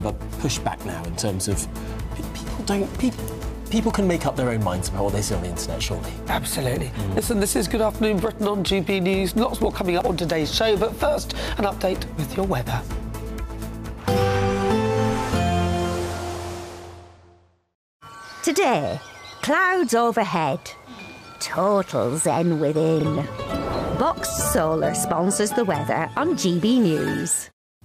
A pushback now in terms of people can make up their own minds about what they see on the internet, surely. Absolutely. Listen, this is Good Afternoon Britain on GB News. Lots more coming up on today's show, but first, an update with your weather. Today, clouds overhead, total zen within. Box Solar sponsors the weather on GB News.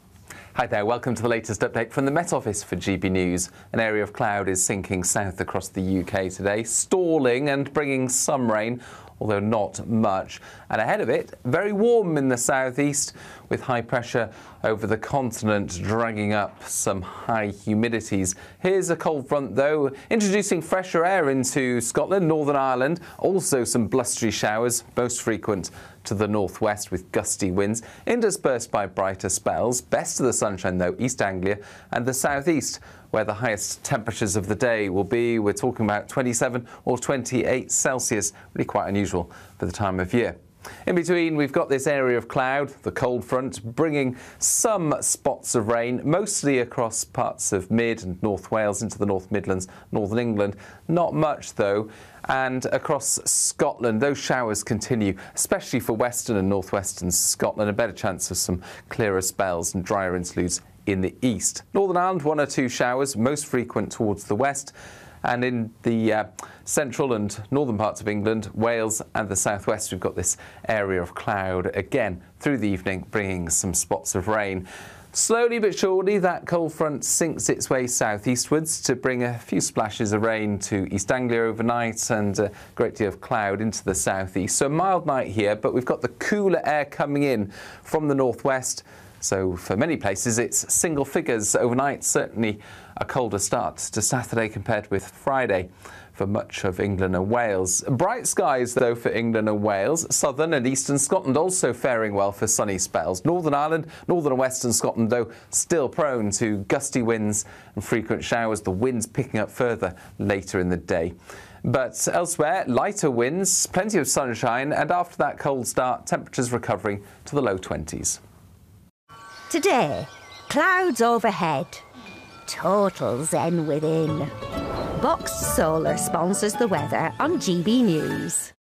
Hi there, welcome to the latest update from the Met Office for GB News. An area of cloud is sinking south across the UK today, stalling and bringing some rain, although not much. And ahead of it, very warm in the southeast, with high pressure over the continent dragging up some high humidities. Here's a cold front, though, introducing fresher air into Scotland, Northern Ireland. Also some blustery showers, most frequent to the northwest with gusty winds, interspersed by brighter spells. Best of the sunshine, though, East Anglia and the southeast, where the highest temperatures of the day will be. We're talking about 27 or 28 Celsius, really quite unusual for the time of year. In between, we've got this area of cloud, the cold front, bringing some spots of rain, mostly across parts of mid and North Wales into the North Midlands, Northern England. Not much, though. And across Scotland, those showers continue, especially for western and northwestern Scotland. A better chance of some clearer spells and drier interludes in the east. Northern Ireland, 1 or 2 showers, most frequent towards the west. And in the central and northern parts of England, Wales and the southwest, we've got this area of cloud again through the evening, bringing some spots of rain. Slowly but surely, that cold front sinks its way southeastwards to bring a few splashes of rain to East Anglia overnight and a great deal of cloud into the southeast. So a mild night here, but we've got the cooler air coming in from the northwest. So for many places, it's single figures overnight, certainly a colder start to Saturday compared with Friday for much of England and Wales. Bright skies, though, for England and Wales. Southern and eastern Scotland also faring well for sunny spells. Northern Ireland, northern and western Scotland, though, still prone to gusty winds and frequent showers, the winds picking up further later in the day. But elsewhere, lighter winds, plenty of sunshine, and after that cold start, temperatures recovering to the low 20s. Today, clouds overhead, total zen within. Box Solar sponsors the weather on GB News.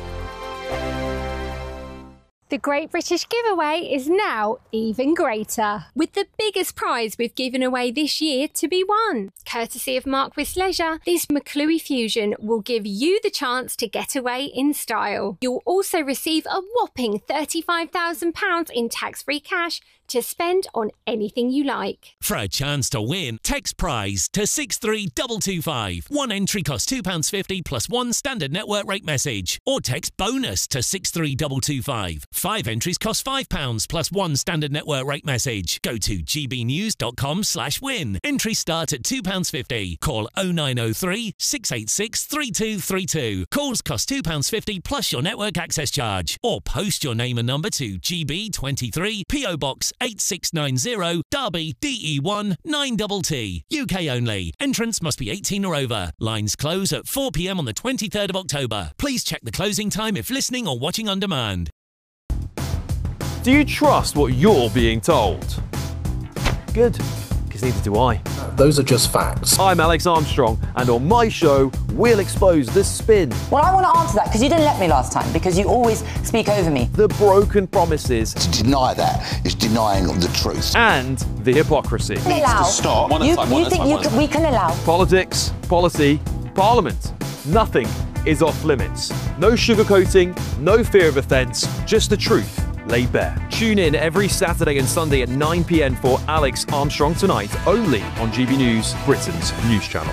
The Great British Giveaway is now even greater, with the biggest prize we've given away this year to be won. Courtesy of Marquis Leisure, this McClue Fusion will give you the chance to get away in style. You'll also receive a whopping £35,000 in tax-free cash to spend on anything you like. For a chance to win, text prize to 63225. One entry costs £2.50 plus one standard network rate message. Or text bonus to 63225. 5 entries cost £5 plus one standard network rate message. Go to gbnews.com/win. Entries start at £2.50. Call 0903 686 3232. Calls cost £2.50 plus your network access charge. Or post your name and number to GB23 PO Box 8690 Derby DE1 9TT. UK only. Entrance must be 18 or over. Lines close at 4 p.m. on the 23rd of October. Please check the closing time if listening or watching on demand. Do you trust what you're being told? Good, because neither do I. Those are just facts. I'm Alex Armstrong, and on my show, we'll expose the spin. Well, I want to answer that, because you didn't let me last time, because you always speak over me. The broken promises. To deny that is denying the truth. And the hypocrisy. We can allow. Stop. You think we can allow? Politics, policy, parliament. Nothing is off limits. No sugarcoating, no fear of offence, just the truth laid bare. Tune in every Saturday and Sunday at 9 p.m. for Alex Armstrong Tonight, only on GB News, Britain's news channel.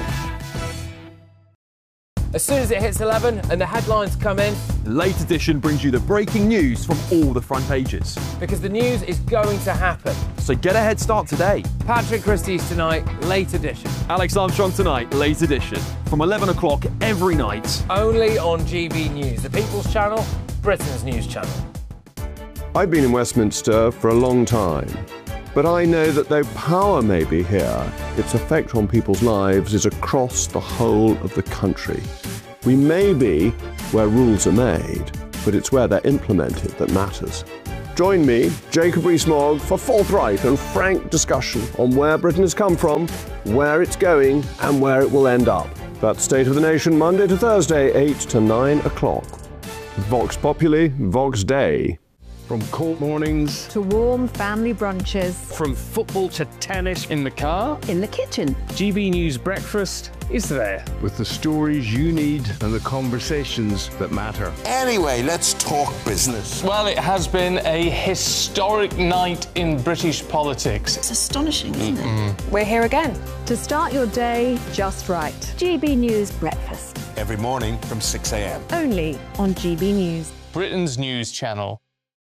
As soon as it hits 11 and the headlines come in, Late Edition brings you the breaking news from all the front pages. because the news is going to happen. So get a head start today. Patrick Christie's Tonight, Late Edition. Alex Armstrong Tonight, Late Edition, from 11 o'clock every night. Only on GB News, the People's Channel, Britain's news channel. I've been in Westminster for a long time, but I know that though power may be here, its effect on people's lives is across the whole of the country. We may be where rules are made, but it's where they're implemented that matters. Join me, Jacob Rees-Mogg, for forthright and frank discussion on where Britain has come from, where it's going, and where it will end up. That's State of the Nation, Monday to Thursday, 8 to 9 o'clock. Vox Populi, Vox Dei. From cold mornings to warm family brunches. From football to tennis in the car. In the kitchen. GB News Breakfast is there. With the stories you need and the conversations that matter. Anyway, let's talk business. Well, it has been a historic night in British politics. It's astonishing, isn't it? We're here again. To start your day just right. GB News Breakfast. Every morning from 6 a.m. Only on GB News. Britain's news channel.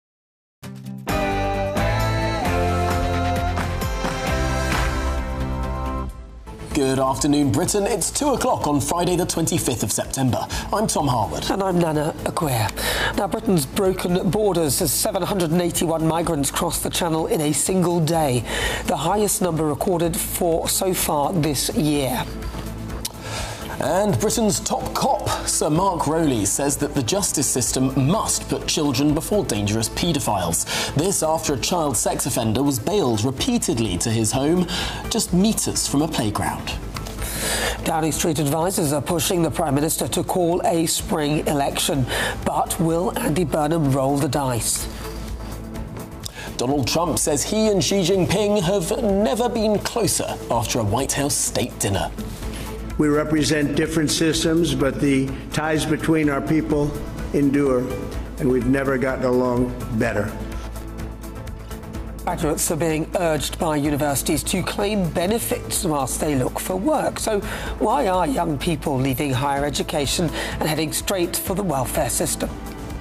Good afternoon, Britain. It's 2 o'clock on Friday, the 25th of September. I'm Tom Harwood. And I'm Nana Aguirre. Now, Britain's broken borders as 781 migrants crossed the Channel in a single day, the highest number recorded for so far this year. And Britain's top cop, Sir Mark Rowley, says that the justice system must put children before dangerous paedophiles. This after a child sex offender was bailed repeatedly to his home, just metres from a playground. Downing Street advisers are pushing the Prime Minister to call a spring election. But will Andy Burnham roll the dice? Donald Trump says he and Xi Jinping have never been closer after a White House state dinner. We represent different systems, but the ties between our people endure, and we've never gotten along better. Graduates are being urged by universities to claim benefits whilst they look for work. So why are young people leaving higher education and heading straight for the welfare system?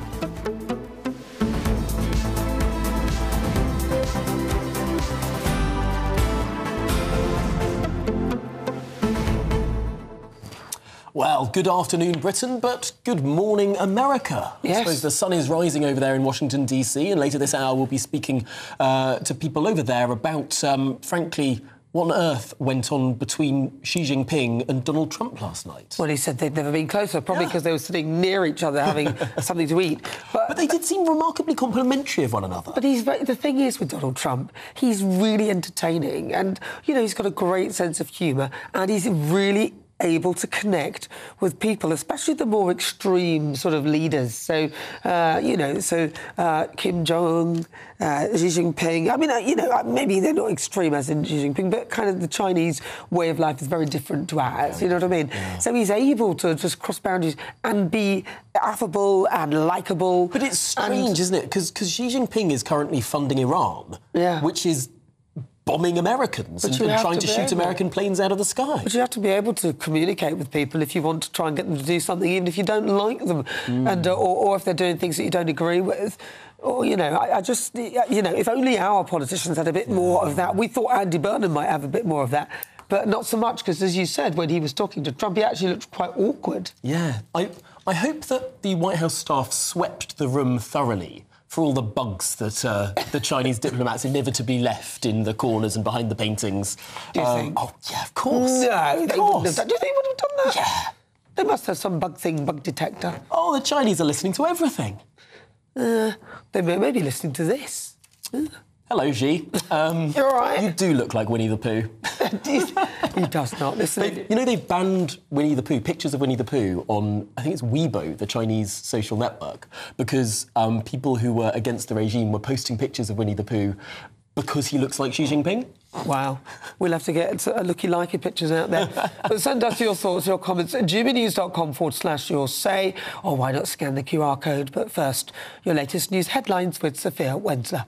Well, good afternoon, Britain, but good morning, America. Yes. I suppose the sun is rising over there in Washington, D.C., and later this hour we'll be speaking to people over there about, frankly, what on earth went on between Xi Jinping and Donald Trump last night. Well, he said they'd never been closer, probably because they were sitting near each other having something to eat. But they did seem remarkably complimentary of one another. But the thing is with Donald Trump, he's really entertaining and, you know, he's got a great sense of humour and he's really able to connect with people, especially the more extreme sort of leaders. So, Kim Jong-un, Xi Jinping. I mean, maybe they're not extreme as in Xi Jinping, but kind of the Chinese way of life is very different to ours. You know what I mean? Yeah. So he's able to just cross boundaries and be affable and likeable. But it's strange, isn't it? Because Xi Jinping is currently funding Iran, which is bombing Americans and trying to shoot American planes out of the sky. But you have to be able to communicate with people if you want to try and get them to do something, even if you don't like them, and or if they're doing things that you don't agree with. Or, you know, I just, you know, if only our politicians had a bit more of that. We thought Andy Burnham might have a bit more of that, but not so much, because, as you said, when he was talking to Trump, he actually looked quite awkward. Yeah. I hope that the White House staff swept the room thoroughly for all the bugs that the Chinese diplomats inevitably left in the corners and behind the paintings. Do you think? Oh, yeah, of course. No, they wouldn't have done. Do you think they would have done that? Yeah. They must have some bug detector. Oh, the Chinese are listening to everything. They may be listening to this. Hello, Xi. You're all right. You do look like Winnie the Pooh. He does not. Listen. They've banned Winnie the Pooh, pictures of Winnie the Pooh on, I think it's Weibo, the Chinese social network, because people who were against the regime were posting pictures of Winnie the Pooh because he looks like Xi Jinping. Wow. We'll have to get looky-likey pictures out there. But send us your thoughts, your comments at gbnews.com/your say, or why not scan the QR code. But first, your latest news headlines with Sophia Wensler.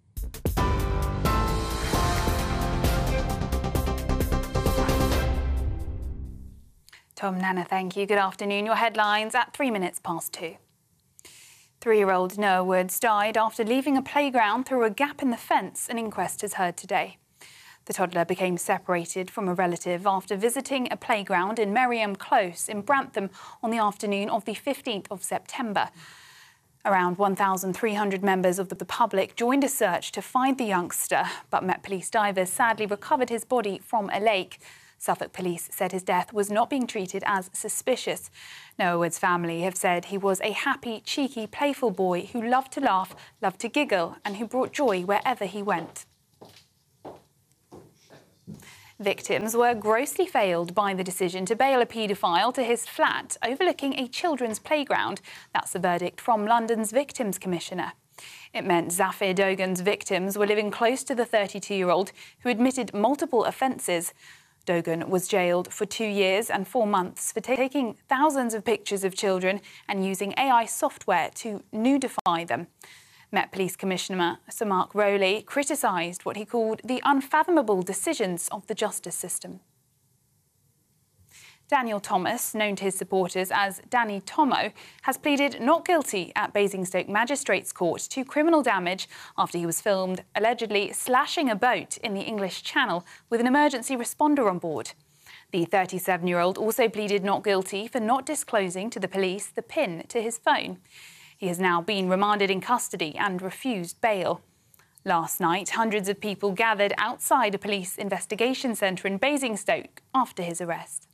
Tom, Nana, thank you. Good afternoon. Your headlines at 2:03. 3-year-old Noah Woods died after leaving a playground through a gap in the fence. An inquest is heard today. The toddler became separated from a relative after visiting a playground in Merriam Close in Brantham on the afternoon of the 15th of September. Around 1,300 members of the public joined a search to find the youngster, but Met Police divers sadly recovered his body from a lake. Suffolk Police said his death was not being treated as suspicious. Noah Wood's family have said he was a happy, cheeky, playful boy who loved to laugh, loved to giggle, and who brought joy wherever he went. Victims were grossly failed by the decision to bail a paedophile to his flat overlooking a children's playground. That's the verdict from London's Victims Commissioner. It meant Zafir Dogan's victims were living close to the 32-year-old who admitted multiple offences. Dogan was jailed for 2 years and 4 months for taking thousands of pictures of children and using AI software to nudify them. Met Police Commissioner Sir Mark Rowley criticised what he called the unfathomable decisions of the justice system. Daniel Thomas, known to his supporters as Danny Tomo, has pleaded not guilty at Basingstoke Magistrates Court to criminal damage after he was filmed allegedly slashing a boat in the English Channel with an emergency responder on board. The 37-year-old also pleaded not guilty for not disclosing to the police the PIN to his phone. He has now been remanded in custody and refused bail. Last night, hundreds of people gathered outside a police investigation centre in Basingstoke after his arrest.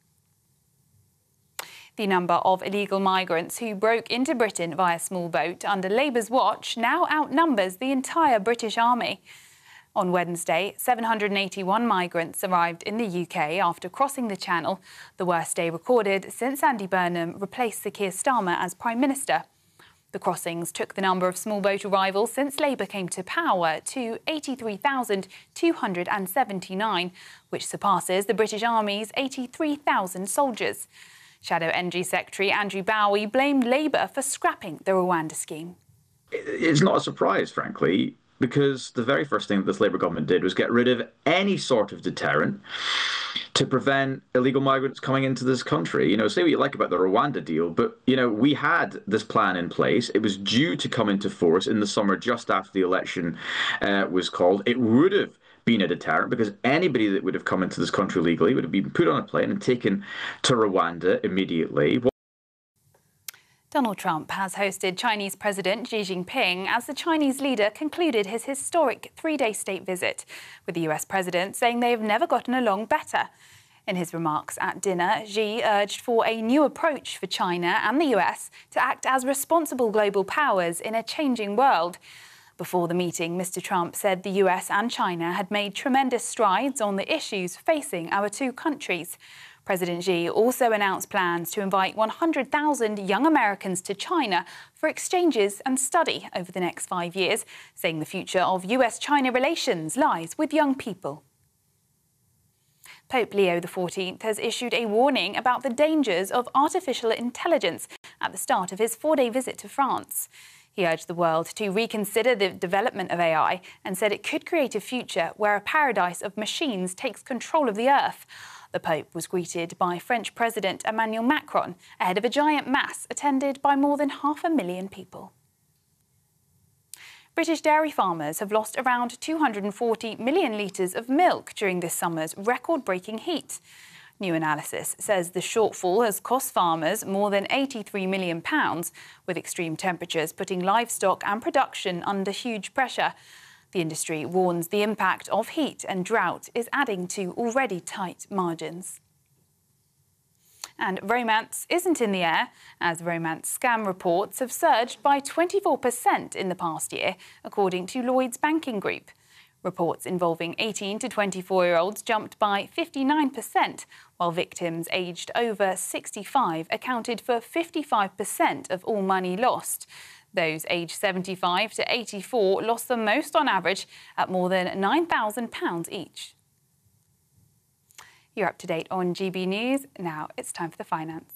The number of illegal migrants who broke into Britain via small boat under Labour's watch now outnumbers the entire British Army. On Wednesday, 781 migrants arrived in the UK after crossing the Channel, the worst day recorded since Andy Burnham replaced Sir Keir Starmer as Prime Minister. The crossings took the number of small boat arrivals since Labour came to power to 83,279, which surpasses the British Army's 83,000 soldiers. Shadow Energy Secretary Andrew Bowie blamed Labour for scrapping the Rwanda scheme. It's not a surprise, frankly, because the very first thing that this Labour government did was get rid of any sort of deterrent to prevent illegal migrants coming into this country. You know, say what you like about the Rwanda deal, but, you know, we had this plan in place. It was due to come into force in the summer just after the election was called. It would have been a deterrent because anybody that would have come into this country legally would have been put on a plane and taken to Rwanda immediately. Donald Trump has hosted Chinese President Xi Jinping as the Chinese leader concluded his historic 3-day state visit, with the US president saying they have never gotten along better. In his remarks at dinner, Xi urged for a new approach for China and the US to act as responsible global powers in a changing world. Before the meeting, Mr. Trump said the US and China had made tremendous strides on the issues facing our two countries. President Xi also announced plans to invite 100,000 young Americans to China for exchanges and study over the next 5 years, saying the future of US-China relations lies with young people. Pope Leo XIV has issued a warning about the dangers of artificial intelligence at the start of his 4-day visit to France. He urged the world to reconsider the development of AI and said it could create a future where a paradise of machines takes control of the earth. The Pope was greeted by French President Emmanuel Macron ahead of a giant mass attended by more than 500,000 people. British dairy farmers have lost around 240 million litres of milk during this summer's record-breaking heat. New analysis says the shortfall has cost farmers more than £83 million, with extreme temperatures putting livestock and production under huge pressure. The industry warns the impact of heat and drought is adding to already tight margins. And romance isn't in the air, as romance scam reports have surged by 24% in the past year, according to Lloyds Banking Group. Reports involving 18 to 24-year-olds jumped by 59%, while victims aged over 65 accounted for 55% of all money lost. Those aged 75 to 84 lost the most on average at more than £9,000 each. You're up to date on GB News. Now it's time for the finance.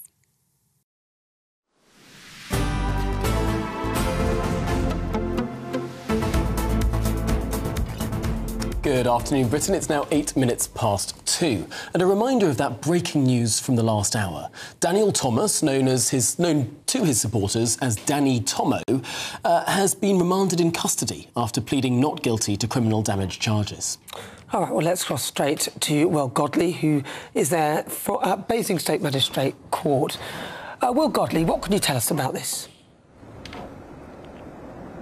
Good afternoon, Britain. It's now 8 minutes past 2. And a reminder of that breaking news from the last hour. Daniel Thomas, known to his supporters as Danny Tomo, has been remanded in custody after pleading not guilty to criminal damage charges. All right, well, let's cross straight to Will Godley, who is there at Basingstoke Magistrate Court. Will Godley, what can you tell us about this?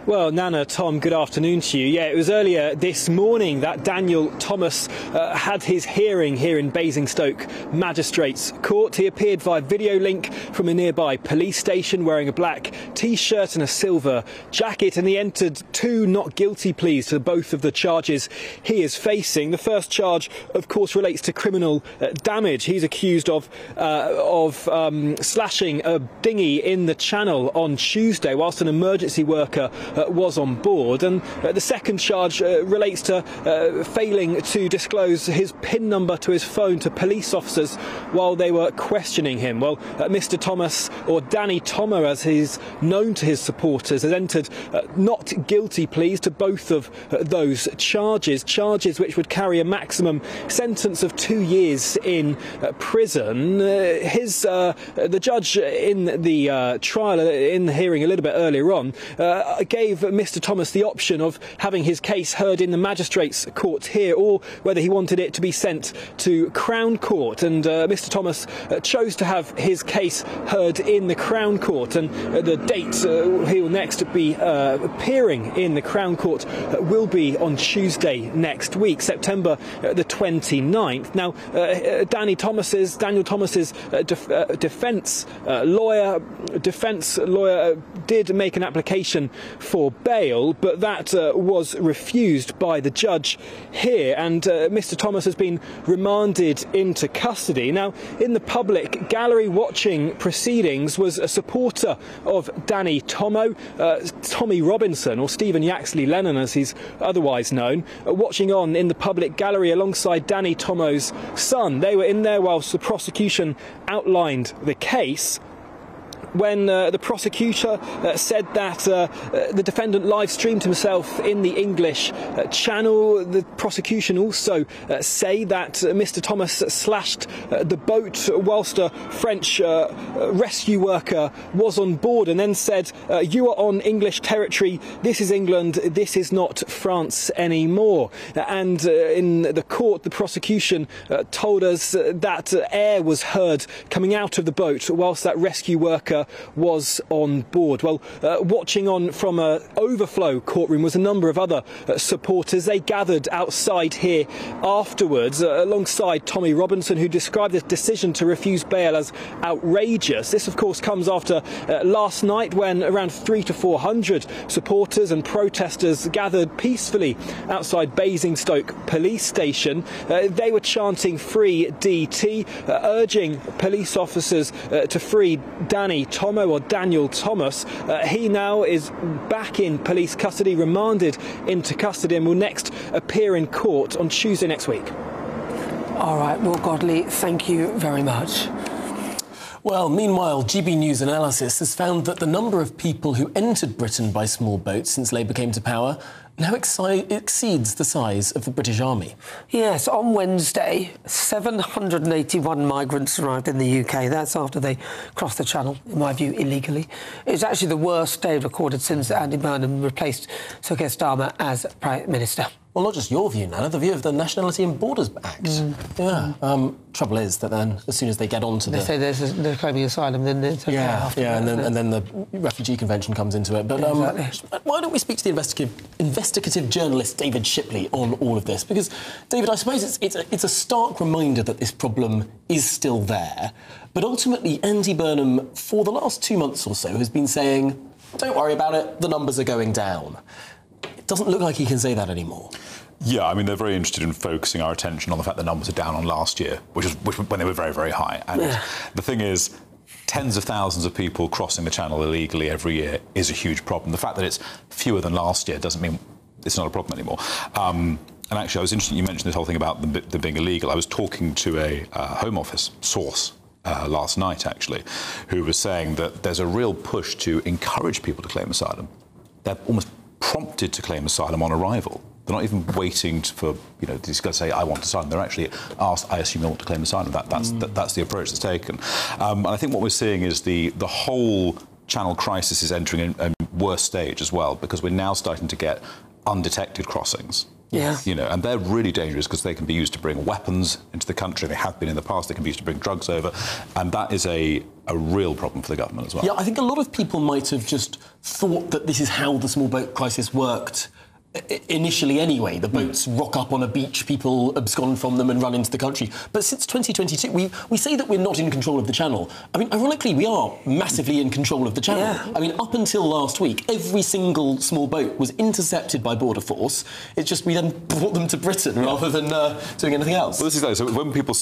Well, Nana, Tom, good afternoon to you. Yeah, it was earlier this morning that Daniel Thomas had his hearing here in Basingstoke Magistrates Court. He appeared via video link from a nearby police station wearing a black T-shirt and a silver jacket, and he entered 2 not guilty pleas to both of the charges he is facing. The first charge, of course, relates to criminal damage. He's accused of slashing a dinghy in the Channel on Tuesday whilst an emergency worker was on board, and the second charge relates to failing to disclose his PIN number to his phone to police officers while they were questioning him. Well, Mr Thomas, or Danny Tomer as he's known to his supporters, has entered not guilty pleas to both of those charges which would carry a maximum sentence of 2 years in prison. The judge in the trial, in the hearing a little bit earlier on, gave Mr Thomas the option of having his case heard in the Magistrates Court here, or whether he wanted it to be sent to Crown Court, and Mr Thomas chose to have his case heard in the Crown Court, and the date he will next be appearing in the Crown Court will be on Tuesday next week, September the 29th. Now, Daniel Thomas's defence lawyer did make an application for bail, but that was refused by the judge here, and Mr Thomas has been remanded into custody. Now, in the public gallery watching proceedings was a supporter of Danny Tomo, Tommy Robinson, or Stephen Yaxley Lennon as he's otherwise known, watching on in the public gallery alongside Danny Tomo's son. They were in there whilst the prosecution outlined the case, when the prosecutor said that the defendant live-streamed himself in the English Channel. The prosecution also say that Mr Thomas slashed the boat whilst a French rescue worker was on board, and then said, "You are on English territory, this is England, this is not France anymore." And in the court, the prosecution told us that air was heard coming out of the boat whilst that rescue worker was on board. Well, watching on from an overflow courtroom was a number of other supporters. They gathered outside here afterwards alongside Tommy Robinson, who described the decision to refuse bail as outrageous. This, of course, comes after last night when around 300 to 400 supporters and protesters gathered peacefully outside Basingstoke Police Station. They were chanting "Free DT," urging police officers to free Danny Tomo, or Daniel Thomas. He now is back in police custody, remanded into custody, and will next appear in court on Tuesday next week. All right, Will Godley, thank you very much. Well, meanwhile, GB News analysis has found that the number of people who entered Britain by small boats since Labour came to power now exceeds the size of the British Army. Yes, on Wednesday, 781 migrants arrived in the UK. That's after they crossed the Channel, in my view, illegally. It's actually the worst day recorded since Andy Burnham replaced Sir Keir Starmer as Prime Minister. Well, not just your view, Nana, the view of the Nationality and Borders Act. Yeah. Trouble is that then, as soon as they get onto they say they're claiming asylum, then it's okay after that, and then the Refugee Convention comes into it. But exactly. Why don't we speak to the investigative journalist David Shipley on all of this? Because, David, I suppose it's a stark reminder that this problem is still there. But ultimately, Andy Burnham, for the last 2 months or so, has been saying, don't worry about it, the numbers are going down. It doesn't look like he can say that anymore. Yeah, I mean, they're very interested in focusing our attention on the fact the numbers are down on last year, which when they were very, very high. And the thing is, tens of thousands of people crossing the Channel illegally every year is a huge problem. The fact that it's fewer than last year doesn't mean it's not a problem anymore. And actually, I was interested you mentioned this whole thing about them being illegal. I was talking to a Home Office source last night, actually, who was saying that there's a real push to encourage people to claim asylum. They're almost prompted to claim asylum on arrival. They're not even waiting for, these guys say, I want asylum. They're actually asked, I assume you want to claim asylum. That's the approach that's taken. And I think what we're seeing is the whole Channel crisis is entering a worse stage as well, because we're now starting to get undetected crossings. Yeah. You know, and they're really dangerous because they can be used to bring weapons into the country. They have been in the past. They can be used to bring drugs over, and that is a real problem for the government as well. Yeah, I think a lot of people might have just thought that this is how the small boat crisis worked initially anyway. The boats rock up on a beach, people abscond from them and run into the country. But since 2022, we say that we're not in control of the channel. I mean, ironically, we are massively in control of the channel. Yeah. I mean, up until last week, every single small boat was intercepted by Border Force. It's just we then brought them to Britain rather than doing anything else. Well, this is so when people